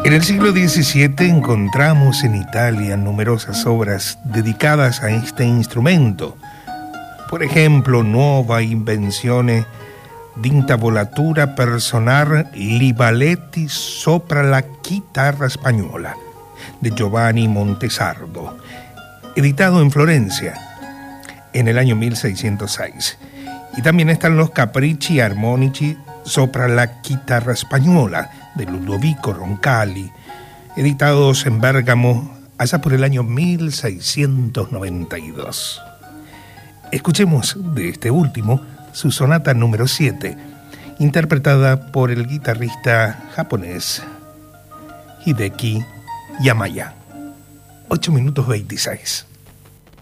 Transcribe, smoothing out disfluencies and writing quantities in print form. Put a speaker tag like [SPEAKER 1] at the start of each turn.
[SPEAKER 1] En el siglo XVII encontramos en Italia numerosas obras dedicadas a este instrumento. Por ejemplo, Nuova invenzione d'intavolatura per sonar libaletti sopra la chitarra spagnola, de Giovanni Montesardo, editado en Florencia en el año 1606. Y también están los Capricci armonici sopra la chitarra spagnola, de Ludovico Roncalli, editados en Bérgamo allá por el año 1692. Escuchemos de este último su sonata número 7, interpretada por el guitarrista japonés Hideki Yamaya. 8 minutos 26.